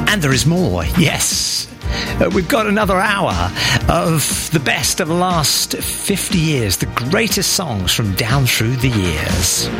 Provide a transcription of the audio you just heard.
And there is more, yes. We've got another hour of the best of the last 50 years, the greatest songs from down through the years.